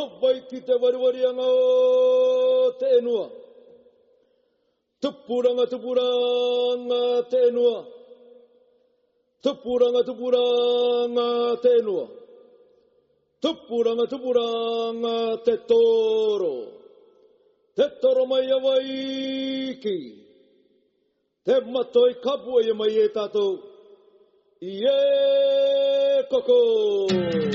vai ki te wariwarianga o te enua. Tupuranga te enua. Tupuranga te enua. Tupuranga te toro. Te toro mai awai ki. Te matoi kapua ia mai e tātou. I e koko.